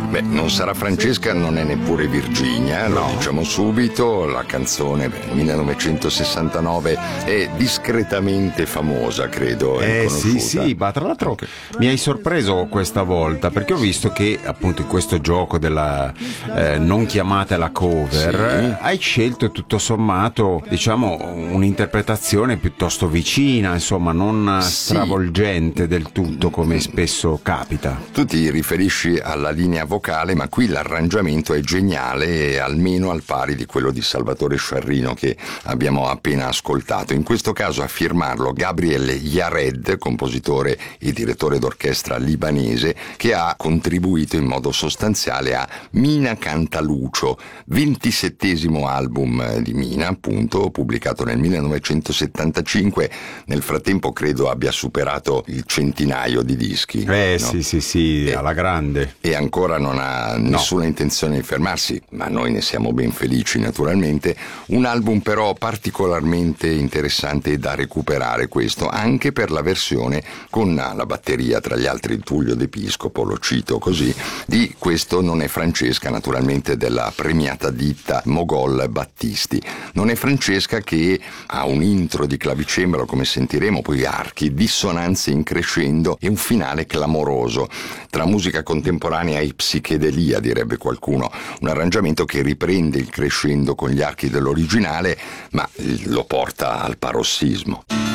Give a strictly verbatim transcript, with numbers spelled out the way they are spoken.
Beh, non sarà Francesca, non è neppure Virginia, lo No. diciamo subito. La canzone, beh, millenovecentosessantanove, è discretamente famosa, credo. è Eh sì conosciuta. sì, ma tra l'altro mi hai sorpreso questa volta, perché ho visto che appunto in questo gioco della eh, non chiamatela cover, Sì. hai scelto tutto sommato, diciamo, un'interpretazione piuttosto vicina, insomma, non Sì. stravolgente del tutto come spesso capita. Tu ti riferisci alla linea vocale, ma qui l'arrangiamento è geniale, almeno al pari di quello di Salvatore Sciarrino che abbiamo appena ascoltato. In questo caso a firmarlo Gabriel Yared, compositore e direttore d'orchestra libanese, che ha contribuito in modo sostanziale a Mina Cantalucio, ventisettesimo album di Mina, appunto, pubblicato nel millenovecentosettantacinque. Nel frattempo credo abbia superato il centinaio di dischi. Eh no? sì sì sì, E- alla grande. E ancora non ha nessuna intenzione di fermarsi, ma noi ne siamo ben felici naturalmente. Un album però particolarmente interessante e da recuperare, questo, anche per la versione con la batteria, tra gli altri Tullio D'Episcopo, lo cito così, di Questo non è Francesca, naturalmente della premiata ditta Mogol Battisti. Non è Francesca che ha un intro di clavicembalo, come sentiremo, poi archi, dissonanze in crescendo e un finale clamoroso, tra musica contemporanea e psichedelia, direbbe qualcuno. Un arrangiamento che riprende il crescendo con gli archi dell'originale, ma lo porta al parossismo.